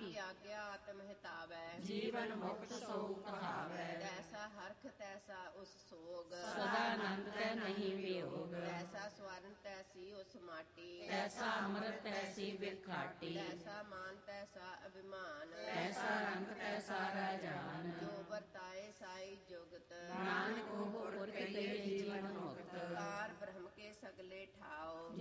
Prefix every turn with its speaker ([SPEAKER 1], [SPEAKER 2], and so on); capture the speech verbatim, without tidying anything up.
[SPEAKER 1] ਕੀ ਆਗਿਆ ਆਤਮ ਹਿਤਾਵੈ,
[SPEAKER 2] ਜੀਵਨ ਮੁਕਤ ਸੋ ਕਹਾਵੈ।
[SPEAKER 1] ਤੈਸਾ ਹਰਖ ਤੈਸਾ ਉਸ ਸੋਗ,
[SPEAKER 2] ਸਦਾ ਆਨੰਦ ਤੈ ਨਹੀਂ ਵਿਯੋਗ।
[SPEAKER 1] ਤੈਸਾ ਸਵਰਨ ਤੈਸੀ ਉਸ ਮਾਟੀ,
[SPEAKER 2] ਤੈਸਾ ਅੰਮ੍ਰਿਤ ਤੈਸੀ ਬਿਰਖਾਟੀ।
[SPEAKER 1] ਤੈਸਾ ਮਾਨ ਤੈਸਾ ਅਭਿਮਾਨ,
[SPEAKER 2] ਤੈਸਾ ਰੰਗ ਤੈਸਾ ਰਾਜਾਨ।
[SPEAKER 1] ਜੋ ਵਰਤ